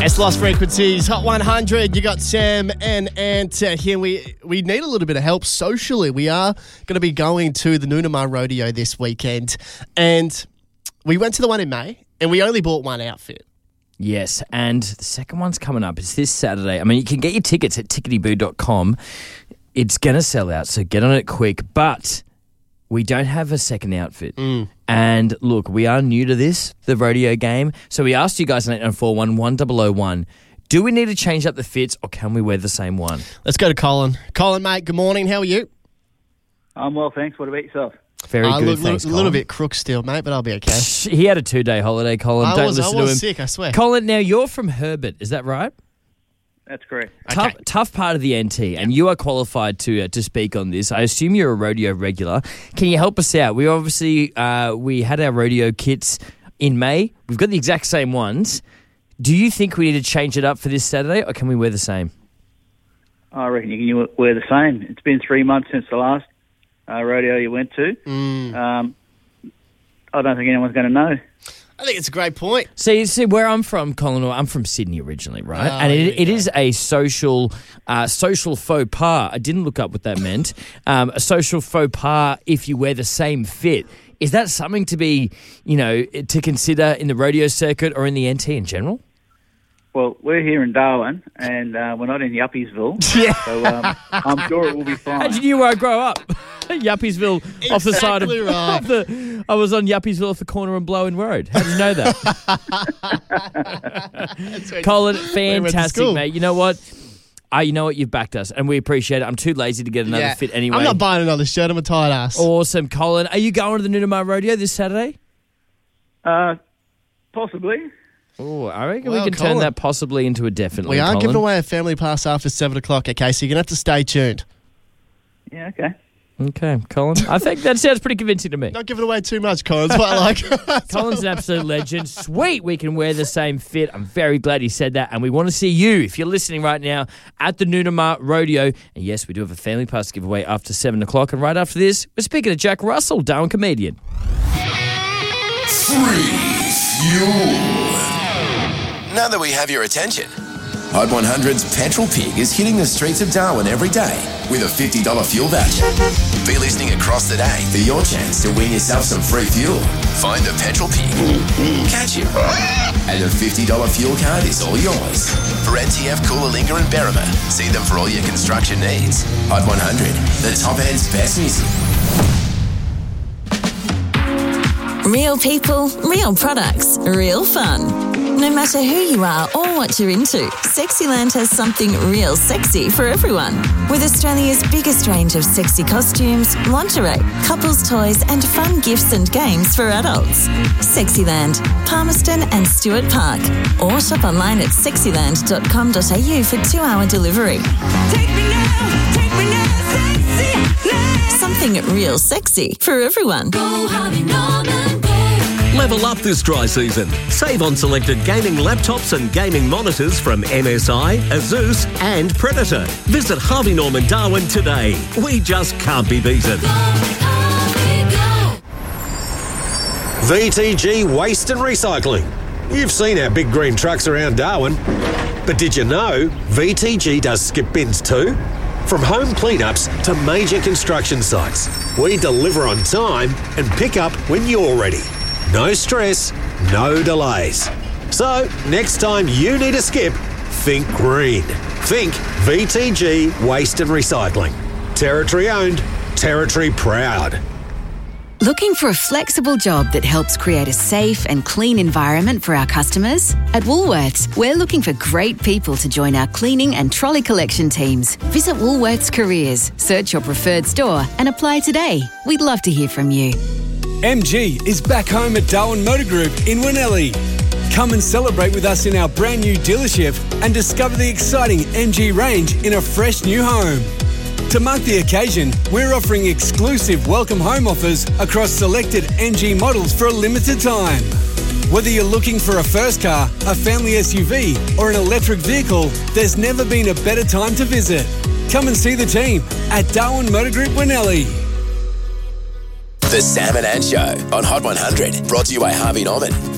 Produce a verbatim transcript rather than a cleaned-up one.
It's Lost Frequencies, Hot one hundred. You got Sam and Ant uh, here. We we need a little bit of help socially. We are going to be going to the Noonamar Rodeo this weekend. And we went to the one in May and we only bought one outfit. Yes, and the second one's coming up. It's this Saturday. I mean, you can get your tickets at tickety boo dot com. It's going to sell out, so get on it quick. But we don't have a second outfit. Mm. And look, we are new to this, the rodeo game. So we asked you guys on eight nine four one, one thousand one, do we need to change up the fits or can we wear the same one? Let's go to Colin. Colin, mate, good morning. How are you? I'm well, thanks. What about yourself? Very uh, good, look, thanks, A Colin. little bit crook still, mate, but I'll be okay. He had a two-day holiday, Colin. I Don't was, listen I was to him. sick, I swear. Colin, now you're from Herbert, is that right? That's correct. Tough, Okay. tough part of the N T, and you are qualified to uh, to speak on this. I assume you're a rodeo regular. Can you help us out? We obviously uh, we had our rodeo kits in May. We've got the exact same ones. Do you think we need to change it up for this Saturday, or can we wear the same? I reckon you can wear the same. It's been three months since the last uh, rodeo you went to. Mm. Um, I don't think anyone's going to know. I think it's a great point. See, see where I'm from, Colin. I'm from Sydney originally, right? Oh, and here it, we it go. is a social, uh, social faux pas. I didn't look up what that meant. Um, a social faux pas if you wear the same fit. Is that something to be, you know, to consider in the rodeo circuit or in the N T in general? Well, we're here in Darwin, and uh, we're not in Yuppiesville, Yeah. so um, I'm sure it will be fine. How did you know where I grow up? Yuppiesville, off the side of, Exactly right. off the. I was on Yuppiesville off the corner of Blowen Road. How did you know that? Colin, went to fantastic, school. mate. You know what? Ah, you know what? You've backed us, and we appreciate it. I'm too lazy to get another Yeah. fit anyway. I'm not buying another shirt. I'm a tight ass. Awesome, Colin. Are you going to the Noonamar Rodeo this Saturday? Uh, possibly. Oh, I reckon Well, we can Colin, turn that possibly into a definitely. we are Colin. giving away a family pass after seven o'clock, okay? So you're going to have to stay tuned. Yeah, okay. Okay, Colin. I think that sounds pretty convincing to me. Not giving away too much, Colin's what I like. Colin's an absolute legend. Sweet, we can wear the same fit. I'm very glad he said that. And we want to see you, if you're listening right now, at the Noonamar Rodeo. And yes, we do have a family pass giveaway after seven o'clock. And right after this, we're speaking to Jack Russell, Darwin comedian. Free fuel. Now that we have your attention, Hot one hundred's Petrol Pig is hitting the streets of Darwin every day with a fifty dollars fuel voucher. Be listening across the day for your chance to win yourself some free fuel. Find the Petrol Pig, catch him, and the fifty dollars fuel card is all yours. For N T F, Coolalingga and Berrima, see them for all your construction needs. Hot one hundred, the top end's best music. Real people, real products, real fun. No matter who you are or what you're into, Sexyland has something real sexy for everyone. With Australia's biggest range of sexy costumes, lingerie, couples toys and fun gifts and games for adults. Sexyland, Palmerston and Stewart Park. Or shop online at sexyland dot com dot a u for two-hour delivery. Take me now, take me now, Sexyland. Something real sexy for everyone. Go Harvey Norman, go. Level up this dry season. Save on selected gaming laptops and gaming monitors from M S I, Asus and Predator. Visit Harvey Norman Darwin today. We just can't be beaten. Go Harvey, go. V T G Waste and Recycling. You've seen our big green trucks around Darwin. But did you know V T G does skip bins too? From home cleanups to major construction sites, we deliver on time and pick up when you're ready. No stress, no delays. So, next time you need a skip, think green. Think V T G Waste and Recycling. Territory owned, territory proud. Looking for a flexible job that helps create a safe and clean environment for our customers? At Woolworths, we're looking for great people to join our cleaning and trolley collection teams. Visit Woolworths Careers, search your preferred store and apply today. We'd love to hear from you. M G is back home at Darwin Motor Group in Winnelly. Come and celebrate with us in our brand new dealership and discover the exciting M G range in a fresh new home. To mark the occasion, we're offering exclusive welcome home offers across selected M G models for a limited time. Whether you're looking for a first car, a family S U V or an electric vehicle, there's never been a better time to visit. Come and see the team at Darwin Motor Group Winnelly. The Sam and Ant Show on Hot one hundred, brought to you by Harvey Norman.